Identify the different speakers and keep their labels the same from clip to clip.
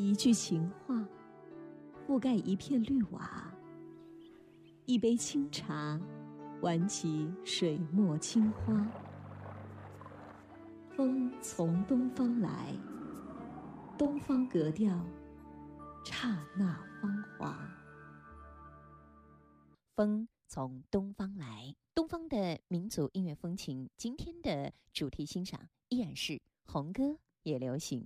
Speaker 1: 一句情话，覆盖一片绿瓦；一杯清茶，挽起水墨青花。风从东方来，东方格调，刹那芳华。
Speaker 2: 风从东方来，东方的民族音乐风情。今天的主题欣赏依然是红歌也流行。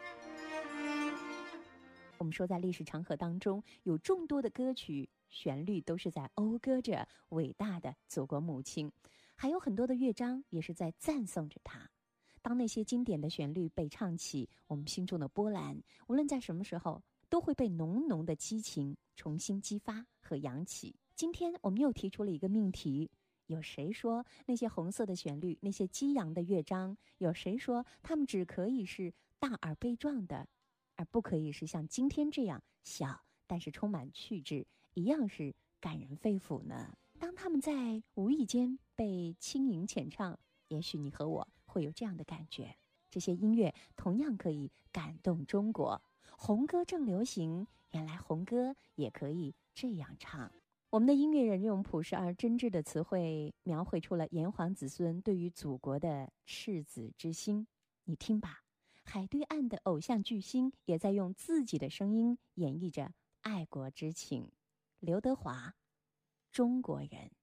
Speaker 2: 我们说，在历史长河当中，有众多的歌曲旋律都是在讴歌着伟大的祖国母亲，还有很多的乐章也是在赞颂着她。当那些经典的旋律被唱起，我们心中的波澜，无论在什么时候，都会被浓浓的激情重新激发和扬起。今天我们又提出了一个命题，有谁说那些红色的旋律，那些激扬的乐章，有谁说它们只可以是大而悲壮的，而不可以是像今天这样小但是充满趣致，一样是感人肺腑呢？当他们在无意间被轻盈浅唱，也许你和我会有这样的感觉，这些音乐同样可以感动中国。红歌正流行，原来红歌也可以这样唱。我们的音乐人用朴实而真挚的词汇，描绘出了炎黄子孙对于祖国的赤子之心。你听吧，海对岸的偶像巨星也在用自己的声音演绎着爱国之情。刘德华，中国人。